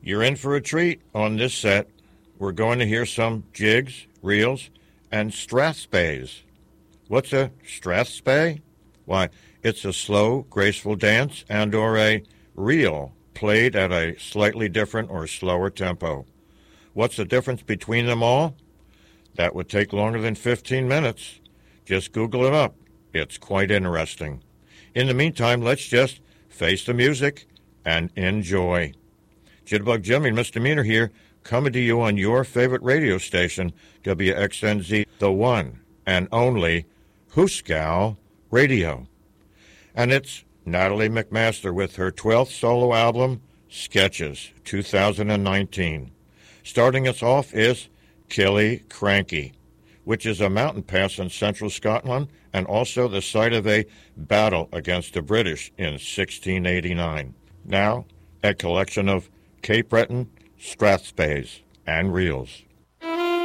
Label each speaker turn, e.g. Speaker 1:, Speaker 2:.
Speaker 1: You're in for a treat on this set. We're going to hear some jigs, reels, and strathspeys. What's a strathspey? Why, it's a slow, graceful dance and or a reel played at a slightly different or slower tempo. What's the difference between them all? That would take longer than 15 minutes. Just Google it up. It's quite interesting. In the meantime, let's just face the music and enjoy. Jitterbug Jimmy and Misdemeanor here, coming to you on your favorite radio station, WXNZ, the one and only Hooskow Radio. And it's Natalie McMaster with her 12th solo album, Sketches, 2019. Starting us off is Killiecrankie, which is a mountain pass in central Scotland and also the site of a battle against the British in 1689. Now, a collection of Cape Breton strathspeys and reels.